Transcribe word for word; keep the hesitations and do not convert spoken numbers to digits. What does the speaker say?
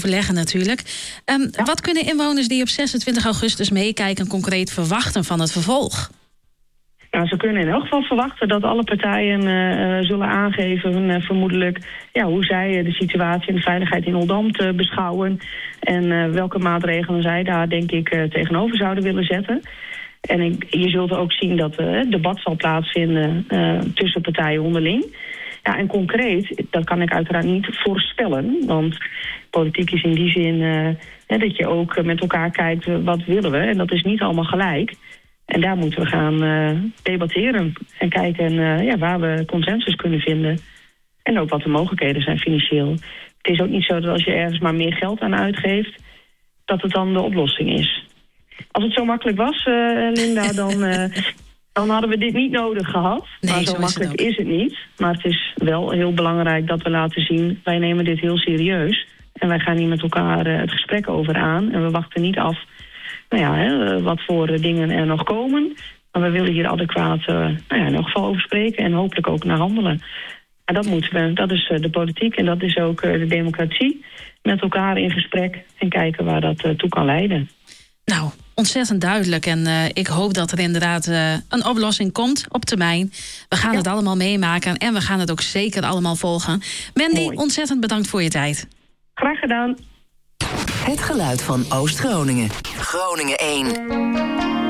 overleggen natuurlijk. Um, Ja. Wat kunnen inwoners die op zesentwintig augustus meekijken concreet verwachten van het vervolg? Nou, ze kunnen in elk geval verwachten dat alle partijen uh, zullen aangeven, uh, vermoedelijk, ja, hoe zij uh, de situatie en de veiligheid in Oldambt uh, beschouwen. En uh, welke maatregelen zij daar, denk ik, uh, tegenover zouden willen zetten. En ik, je zult ook zien dat uh, het debat zal plaatsvinden uh, tussen partijen onderling. Ja, en concreet, dat kan ik uiteraard niet voorspellen. Want politiek is in die zin uh, hè, dat je ook met elkaar kijkt, uh, wat willen we? En dat is niet allemaal gelijk. En daar moeten we gaan uh, debatteren en kijken uh, ja, waar we consensus kunnen vinden. En ook wat de mogelijkheden zijn financieel. Het is ook niet zo dat als je ergens maar meer geld aan uitgeeft, dat het dan de oplossing is. Als het zo makkelijk was, uh, Linda, dan, uh, dan hadden we dit niet nodig gehad. Nee, maar zo, zo makkelijk is het, is het niet. Maar het is wel heel belangrijk dat we laten zien, wij nemen dit heel serieus. En wij gaan hier met elkaar uh, het gesprek over aan. En we wachten niet af nou ja, hè, wat voor dingen er nog komen. Maar we willen hier adequaat uh, nou ja, in elk geval over spreken en hopelijk ook naar handelen. En dat moeten we, dat is uh, de politiek en dat is ook uh, de democratie. Met elkaar in gesprek en kijken waar dat uh, toe kan leiden. Nou, ontzettend duidelijk. En uh, ik hoop dat er inderdaad uh, een oplossing komt op termijn. We gaan Ja. het allemaal meemaken en we gaan het ook zeker allemaal volgen. Mandy, Mooi. ontzettend bedankt voor je tijd. Graag gedaan. Het geluid van Oost-Groningen. Groningen één.